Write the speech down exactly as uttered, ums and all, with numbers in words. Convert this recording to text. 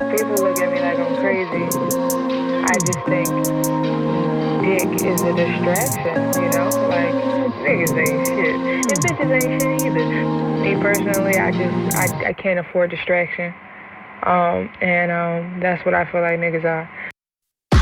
People look at me like I'm crazy. I just think dick is a distraction, you know? Like, niggas ain't shit. And bitches ain't shit either. Me personally, I just, I, I can't afford distraction. Um, and um, that's what I feel like niggas are.